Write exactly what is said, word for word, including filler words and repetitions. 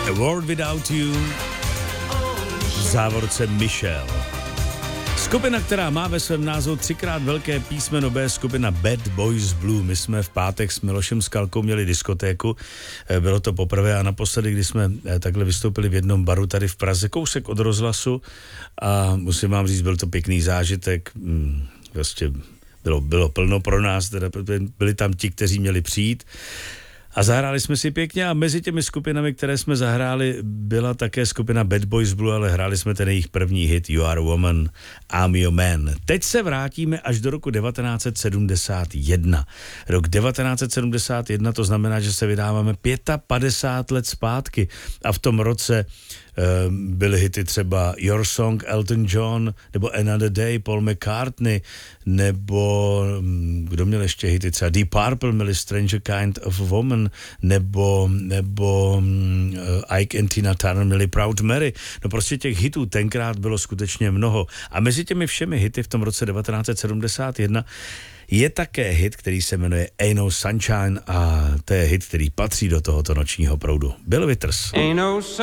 A World Without You, v závorce Michelle. Skupina, která má ve svém názvu třikrát velké písmeno B, skupina Bad Boys Blue. My jsme v pátek s Milošem Skalkou měli diskotéku, bylo to poprvé a naposledy, kdy jsme takhle vystoupili v jednom baru tady v Praze, kousek od rozhlasu a musím vám říct, byl to pěkný zážitek, vlastně bylo, bylo plno pro nás, teda byli tam ti, kteří měli přijít. A zahráli jsme si pěkně a mezi těmi skupinami, které jsme zahráli, byla také skupina Bad Boys Blue, ale hráli jsme ten jejich první hit You Are a Woman, I'm Your Man. Teď se vrátíme až do roku devatenáct set sedmdesát jedna. Rok devatenáct set sedmdesát jedna, to znamená, že se vydáváme padesát pět let zpátky a v tom roce byly hity třeba Your Song, Elton John, nebo Another Day, Paul McCartney, nebo kdo měl ještě hity, třeba Deep Purple měli Stranger Kind of Woman, nebo, nebo uh, Ike and Tina Turner měli Proud Mary. No prostě těch hitů tenkrát bylo skutečně mnoho. A mezi těmi všemi hity v tom roce devatenáct set sedmdesát jedna je také hit, který se jmenuje Ain't No Sunshine a to je hit, který patří do tohoto nočního proudu. Bill Withers.